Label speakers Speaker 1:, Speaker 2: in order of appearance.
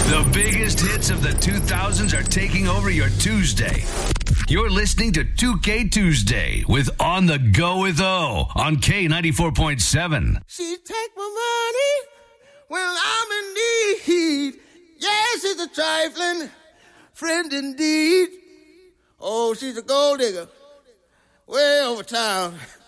Speaker 1: The biggest hits of the 2000s are taking over your Tuesday. You're listening to 2K Tuesday with On the Go with O on K94.7.
Speaker 2: She take my money when I'm in need. Yes, she's a trifling friend indeed. Oh, she's a gold digger way over town.